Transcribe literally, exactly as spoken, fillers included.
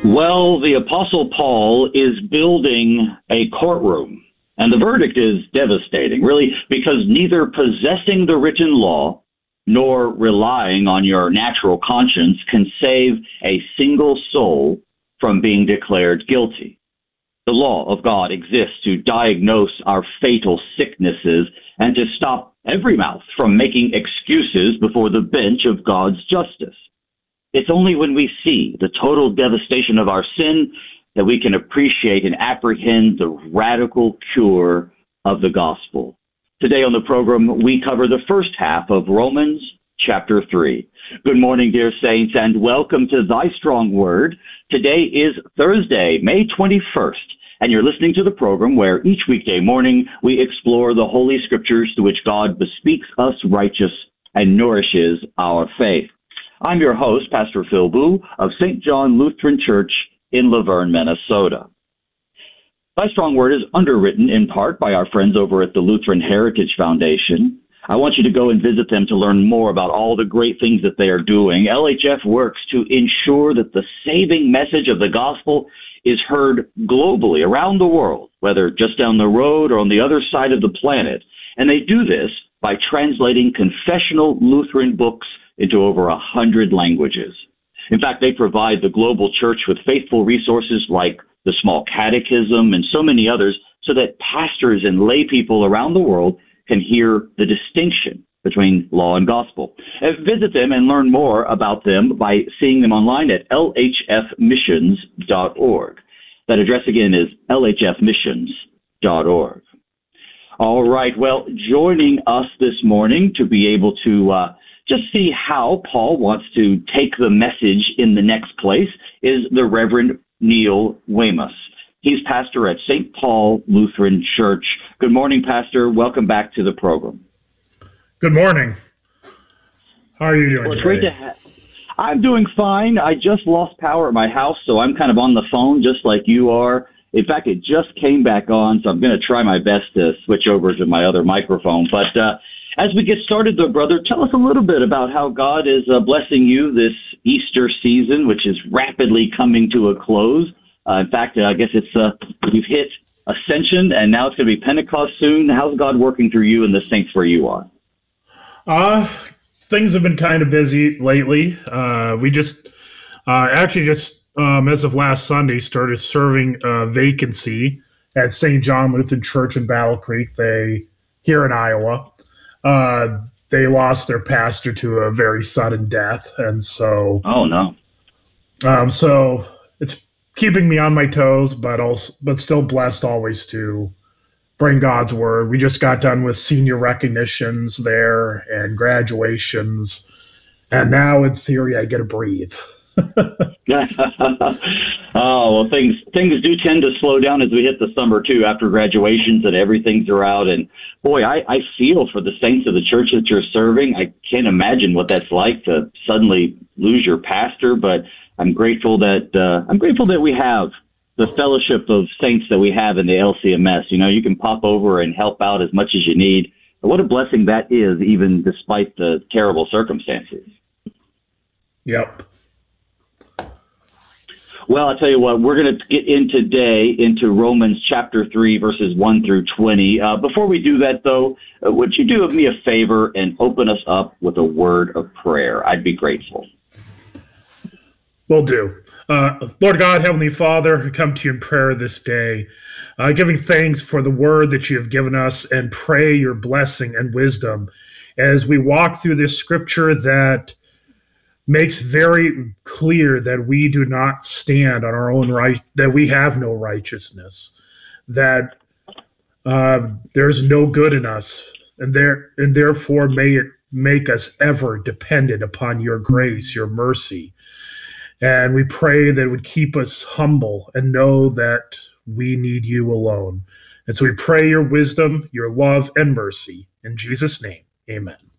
Well, the Apostle Paul is building a courtroom, and the verdict is devastating, really, because neither possessing the written law nor relying on your natural conscience can save a single soul from being declared guilty. The law of God exists to diagnose our fatal sicknesses and to stop every mouth from making excuses before the bench of God's justice. It's only when we see the total devastation of our sin that we can appreciate and apprehend the radical cure of the gospel. Today on the program, we cover the first half of Romans chapter three. Good morning, dear saints, and welcome to Thy Strong Word. Today is Thursday, May twenty-first, and you're listening to the program where each weekday morning we explore the Holy Scriptures to which God bespeaks us righteous and nourishes our faith. I'm your host, Pastor Phil Boo of Saint John Lutheran Church in Laverne, Minnesota. Thy Strong Word is underwritten in part by our friends over at the Lutheran Heritage Foundation. I want you to go and visit them to learn more about all the great things that they are doing. L H F works to ensure that the saving message of the gospel is heard globally around the world, whether just down the road or on the other side of the planet. And they do this by translating confessional Lutheran books into over a hundred languages. In fact, they provide the global church with faithful resources like the Small Catechism and so many others so that pastors and lay people around the world can hear the distinction between law and gospel. Uh, visit them and learn more about them by seeing them online at L H F missions dot org. That address again is L H F missions dot org. All right, well, joining us this morning to be able to uh, just see how Paul wants to take the message in the next place is the Reverend Neil Wemus. He's pastor at Saint Paul Lutheran Church. Good morning, Pastor. Welcome back to the program. Good morning. How are you doing well, it's today? Great to ha- I'm doing fine. I just lost power at my house, so I'm kind of on the phone just like you are. In fact, it just came back on, so I'm going to try my best to switch over to my other microphone. But uh, as we get started, though, brother, tell us a little bit about how God is uh, blessing you this Easter season, which is rapidly coming to a close. Uh, in fact, uh, I guess it's uh, you've hit Ascension, and now it's going to be Pentecost soon. How's God working through you and the saints where you are? Uh, things have been kind of busy lately. Uh, we just uh, actually just, um, as of last Sunday, started serving a vacancy at Saint John Lutheran Church in Battle Creek. They here in Iowa. Uh, they lost their pastor to a very sudden death, and so oh no, um, so it's keeping me on my toes, but also but still blessed always to bring God's word. We just got done with senior recognitions there and graduations, and now in theory I get to breathe. Oh, well, things things do tend to slow down as we hit the summer, too, after graduations and everything's out. And, boy, I, I feel for the saints of the church that you're serving. I can't imagine what that's like to suddenly lose your pastor, but I'm grateful that uh, I'm grateful that we have the fellowship of saints that we have in the L C M S. You know, you can pop over and help out as much as you need. But what a blessing that is, even despite the terrible circumstances. Yep. Well, I'll tell you what, we're going to get in today into Romans chapter three, verses one through twenty. Uh, before we do that, though, uh, would you do me a favor and open us up with a word of prayer? I'd be grateful. Will do. Uh, Lord God, Heavenly Father, I come to you in prayer this day, uh, giving thanks for the word that you have given us and pray your blessing and wisdom as we walk through this scripture that makes very clear that we do not stand on our own right, that we have no righteousness, that uh, there's no good in us, and there and therefore may it make us ever dependent upon your grace, your mercy. And we pray that it would keep us humble and know that we need you alone. And so we pray your wisdom, your love, and mercy. In Jesus' name, amen.